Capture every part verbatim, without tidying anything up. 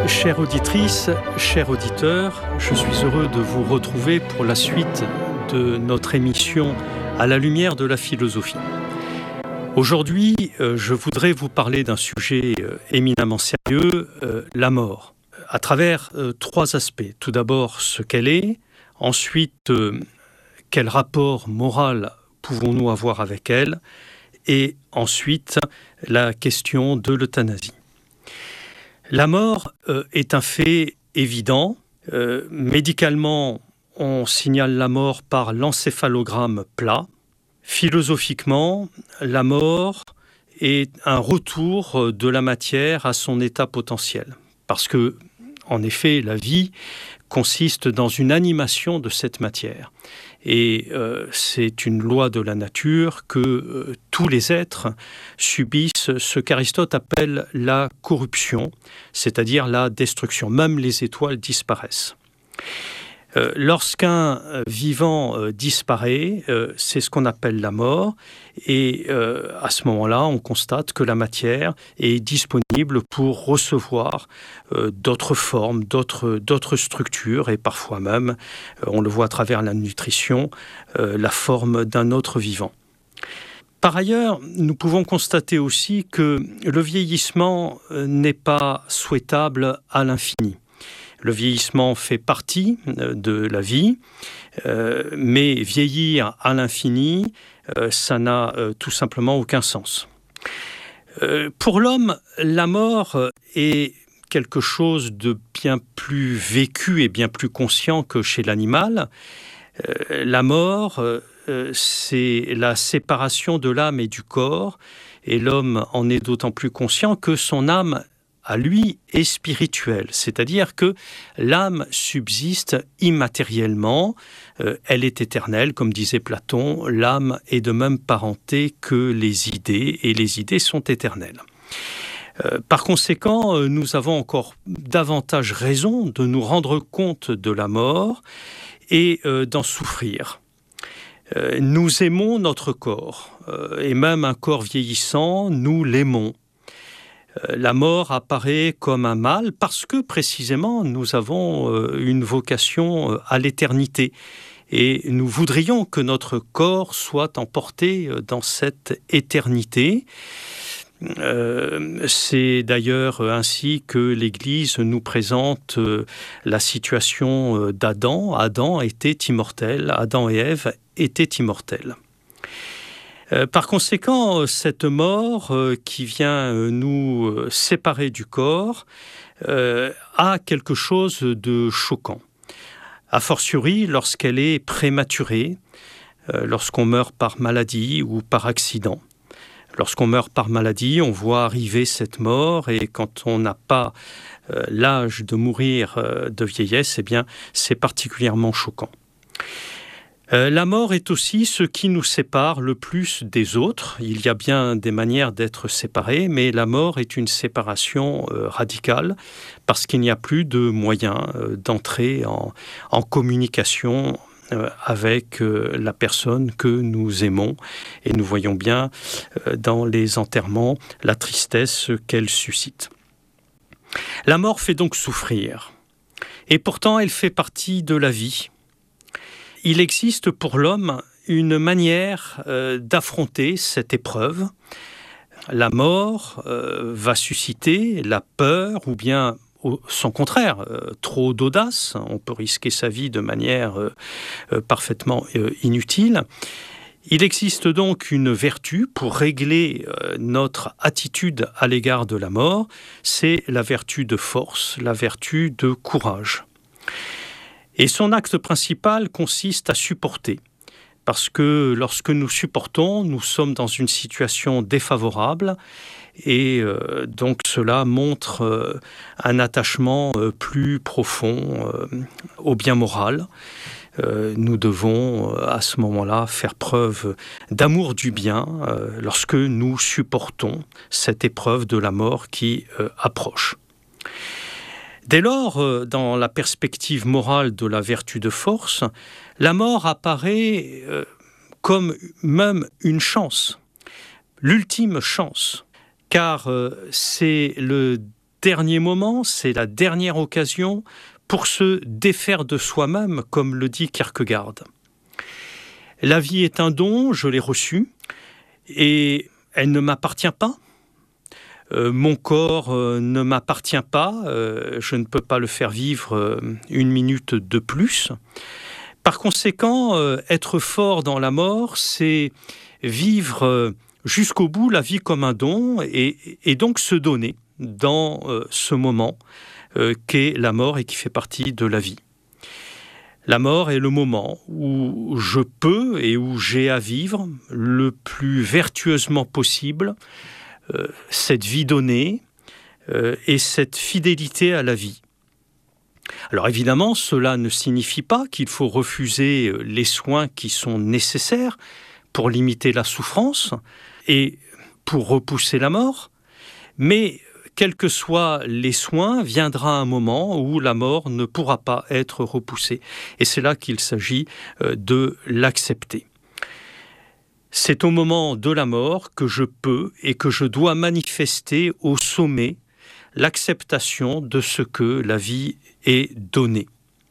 Chères auditrices, chers auditeurs, je suis heureux de vous retrouver pour la suite de notre émission À la lumière de la philosophie. Aujourd'hui, je voudrais vous parler d'un sujet éminemment sérieux, la mort, à travers trois aspects. Tout d'abord, ce qu'elle est, ensuite, quel rapport moral pouvons-nous avoir avec elle, et ensuite, la question de l'euthanasie. La mort euh, est un fait évident. Euh, médicalement, on signale la mort par l'encéphalogramme plat. Philosophiquement, la mort est un retour de la matière à son état potentiel. Parce que, en effet, la vie consiste dans une animation de cette matière. Et euh, c'est une loi de la nature que euh, tous les êtres subissent ce qu'Aristote appelle la corruption, c'est-à-dire la destruction. Même les étoiles disparaissent. Euh, lorsqu'un euh, vivant euh, disparaît, euh, c'est ce qu'on appelle la mort. Et euh, à ce moment-là, on constate que la matière est disponible pour recevoir euh, d'autres formes, d'autres, d'autres structures, et parfois même, euh, on le voit à travers la nutrition, euh, la forme d'un autre vivant. Par ailleurs, nous pouvons constater aussi que le vieillissement euh, n'est pas souhaitable à l'infini. Le vieillissement fait partie de la vie, euh, mais vieillir à l'infini, euh, ça n'a euh, tout simplement aucun sens. Euh, pour l'homme, la mort est quelque chose de bien plus vécu et bien plus conscient que chez l'animal. Euh, la mort, euh, c'est la séparation de l'âme et du corps, et l'homme en est d'autant plus conscient que son âme à lui est spirituelle, c'est-à-dire que l'âme subsiste immatériellement, euh, elle est éternelle, comme disait Platon, l'âme est de même parenté que les idées, et les idées sont éternelles. Euh, par conséquent, euh, nous avons encore davantage raison de nous rendre compte de la mort et euh, d'en souffrir. Euh, nous aimons notre corps, euh, et même un corps vieillissant, nous l'aimons. La mort apparaît comme un mal parce que précisément nous avons une vocation à l'éternité et nous voudrions que notre corps soit emporté dans cette éternité. Euh, c'est d'ailleurs ainsi que l'Église nous présente la situation d'Adam. Adam était immortel, Adam et Ève étaient immortels. Par conséquent, cette mort euh, qui vient euh, nous euh, séparer du corps euh, a quelque chose de choquant. A fortiori, lorsqu'elle est prématurée, euh, lorsqu'on meurt par maladie ou par accident. Lorsqu'on meurt par maladie, on voit arriver cette mort et quand on n'a pas euh, l'âge de mourir euh, de vieillesse, eh bien, c'est particulièrement choquant. Euh, la mort est aussi ce qui nous sépare le plus des autres. Il y a bien des manières d'être séparés, mais la mort est une séparation euh, radicale parce qu'il n'y a plus de moyens euh, d'entrer en, en communication euh, avec euh, la personne que nous aimons. Et nous voyons bien euh, dans les enterrements la tristesse qu'elle suscite. La mort fait donc souffrir. Et pourtant, elle fait partie de la vie. Il existe pour l'homme une manière euh, d'affronter cette épreuve. La mort euh, va susciter la peur ou bien au, son contraire, euh, trop d'audace. On peut risquer sa vie de manière euh, euh, parfaitement euh, inutile. Il existe donc une vertu pour régler euh, notre attitude à l'égard de la mort, c'est la vertu de force, la vertu de courage. Et son acte principal consiste à supporter. Parce que lorsque nous supportons, nous sommes dans une situation défavorable et euh, donc cela montre euh, un attachement euh, plus profond euh, au bien moral. Euh, nous devons euh, à ce moment-là faire preuve d'amour du bien euh, lorsque nous supportons cette épreuve de la mort qui euh, approche. Dès lors, dans la perspective morale de la vertu de force, la mort apparaît comme même une chance, l'ultime chance, car c'est le dernier moment, c'est la dernière occasion pour se défaire de soi-même, comme le dit Kierkegaard. La vie est un don, je l'ai reçu, et elle ne m'appartient pas. Euh, mon corps euh, ne m'appartient pas, euh, je ne peux pas le faire vivre euh, une minute de plus. Par conséquent, euh, être fort dans la mort, c'est vivre euh, jusqu'au bout la vie comme un don et, et donc se donner dans euh, ce moment euh, qu'est la mort et qui fait partie de la vie. La mort est le moment où je peux et où j'ai à vivre le plus vertueusement possible euh, cette vie donnée euh, et cette fidélité à la vie. Alors évidemment, cela ne signifie pas qu'il faut refuser les soins qui sont nécessaires pour limiter la souffrance et pour repousser la mort, mais quels que soient les soins, viendra un moment où la mort ne pourra pas être repoussée. Et c'est là qu'il s'agit de l'accepter. C'est au moment de la mort que je peux et que je dois manifester au sommet l'acceptation de ce que la vie est donnée.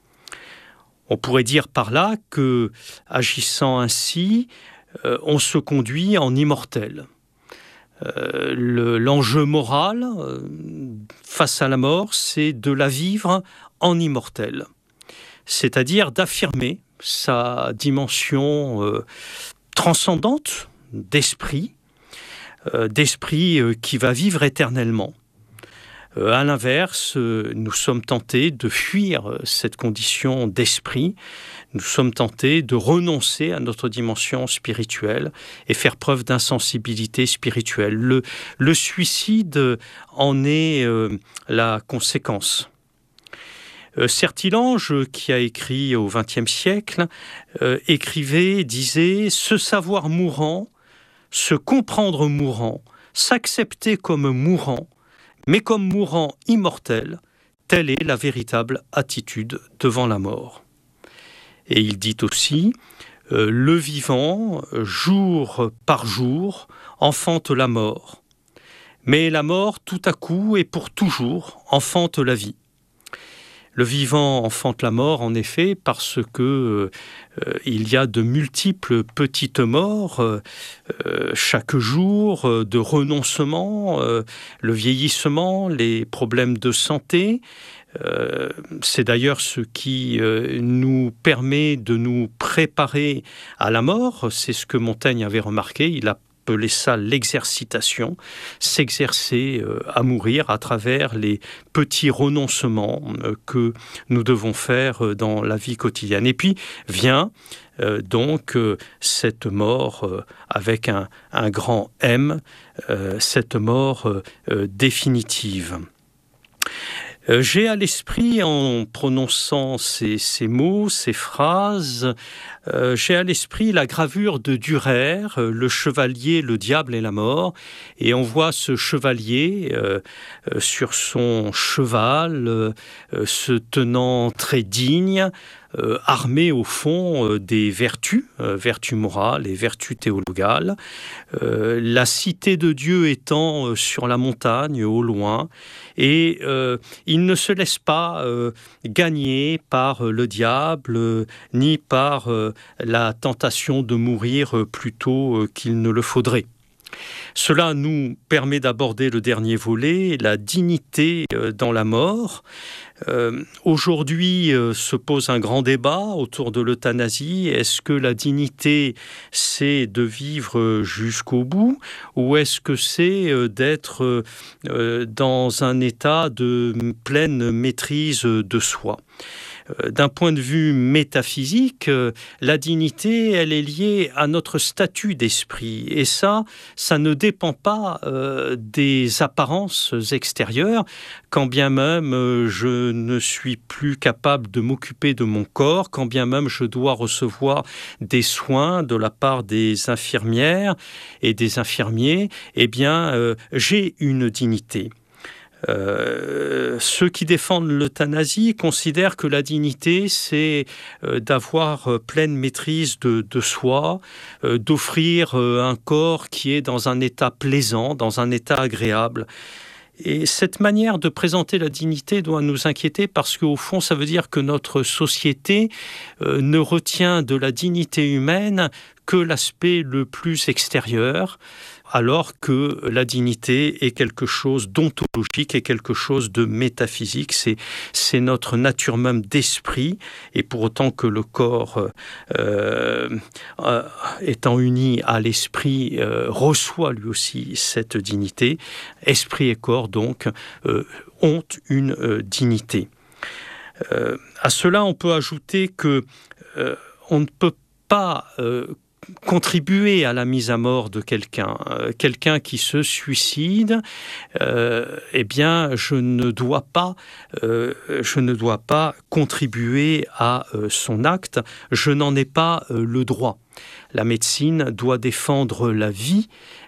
On pourrait dire par là que, agissant ainsi, euh, on se conduit en immortel. Euh, le, l'enjeu moral euh, face à la mort, c'est de la vivre en immortel, c'est-à-dire d'affirmer sa dimension euh, transcendante d'esprit, euh, d'esprit euh, qui va vivre éternellement. Euh, à l'inverse, euh, nous sommes tentés de fuir cette condition d'esprit, nous sommes tentés de renoncer à notre dimension spirituelle et faire preuve d'insensibilité spirituelle. Le, le suicide en est euh, la conséquence. Euh, Certillange, qui a écrit au vingtième siècle, euh, écrivait, disait « Se savoir mourant, se comprendre mourant, s'accepter comme mourant, mais comme mourant immortel, telle est la véritable attitude devant la mort. » Et il dit aussi euh, « Le vivant, jour par jour, enfante la mort. Mais la mort, tout à coup et pour toujours, enfante la vie. » Le vivant enfante la mort, en effet, parce que euh, il y a de multiples petites morts euh, chaque jour, euh, de renoncement, euh, le vieillissement, les problèmes de santé. Euh, c'est d'ailleurs ce qui euh, nous permet de nous préparer à la mort. C'est ce que Montaigne avait remarqué. Il a appelé ça l'exercitation, s'exercer euh, à mourir à travers les petits renoncements euh, que nous devons faire euh, dans la vie quotidienne. Et puis vient euh, donc euh, cette mort euh, avec un, un grand M, euh, cette mort euh, euh, définitive. Euh, j'ai à l'esprit, en prononçant ces, ces mots, ces phrases, euh, j'ai à l'esprit la gravure de Dürer, euh, le chevalier, le diable et la mort. Et on voit ce chevalier euh, euh, sur son cheval, euh, euh, se tenant très digne, euh, armé au fond euh, des vertus, euh, vertus morales et vertus théologales. Euh, la cité de Dieu étant euh, sur la montagne, au loin, et euh, il ne se laisse pas euh, gagner par euh, le diable, euh, ni par euh, la tentation de mourir euh, plus tôt euh, qu'il ne le faudrait. Cela nous permet d'aborder le dernier volet, la dignité euh, dans la mort. Euh, aujourd'hui euh, se pose un grand débat autour de l'euthanasie. Est-ce que la dignité, c'est de vivre jusqu'au bout, ou est-ce que c'est euh, d'être euh, dans un état de pleine maîtrise de soi ? D'un point de vue métaphysique, la dignité, elle est liée à notre statut d'esprit. Et ça, ça ne dépend pas euh, des apparences extérieures, quand bien même euh, je ne suis plus capable de m'occuper de mon corps, quand bien même je dois recevoir des soins de la part des infirmières et des infirmiers, eh bien, euh, j'ai une dignité. Euh, ceux qui défendent l'euthanasie considèrent que la dignité, c'est euh, d'avoir euh, pleine maîtrise de, de soi, euh, d'offrir euh, un corps qui est dans un état plaisant, dans un état agréable. Et cette manière de présenter la dignité doit nous inquiéter parce qu'au fond, ça veut dire que notre société euh, ne retient de la dignité humaine que l'aspect le plus extérieur, alors que la dignité est quelque chose d'ontologique, est quelque chose de métaphysique. C'est, c'est notre nature même d'esprit, et pour autant que le corps, euh, euh, étant uni à l'esprit, euh, reçoit lui aussi cette dignité. Esprit et corps, donc, euh, ont une euh, dignité. Euh, à cela, on peut ajouter que euh, on ne peut pas euh, contribuer à la mise à mort de quelqu'un. Euh, quelqu'un qui se suicide, euh, eh bien, je ne dois pas, euh, je ne dois pas contribuer à euh, son acte. Je n'en ai pas euh, le droit. La médecine doit défendre la vie,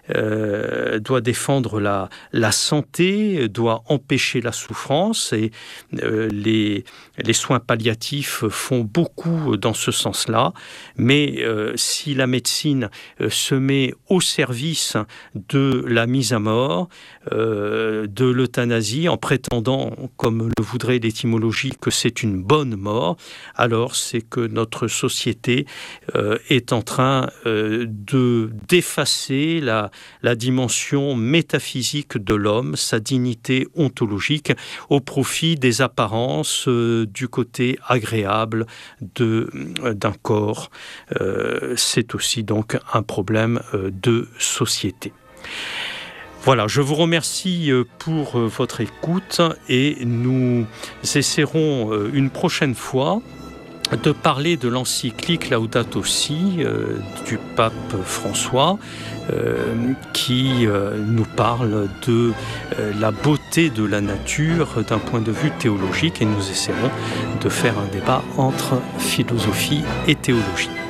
euh, doit défendre la, la santé, doit empêcher la souffrance, et euh, les, les soins palliatifs font beaucoup dans ce sens-là. Mais euh, si la médecine euh, se met au service de la mise à mort, euh, de l'euthanasie, en prétendant, comme le voudrait l'étymologie, que c'est une bonne mort, alors c'est que notre société euh, est en train euh, de d'effacer la, la dimension métaphysique de l'homme, sa dignité ontologique, au profit des apparences, euh, du côté agréable de, euh, d'un corps. Euh, c'est aussi donc un problème euh, de société. Voilà, je vous remercie pour votre écoute et nous essaierons une prochaine fois de parler de l'encyclique Laudato Si euh, du pape François euh, qui euh, nous parle de euh, la beauté de la nature d'un point de vue théologique, et nous essaierons de faire un débat entre philosophie et théologie.